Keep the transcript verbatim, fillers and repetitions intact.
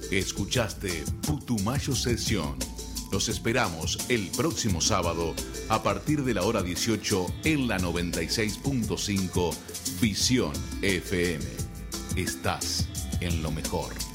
Escuchaste Putumayo Sesión. Los esperamos el próximo sábado a partir de la hora dieciocho en la noventa y seis punto cinco Visión F M. Estás en lo mejor.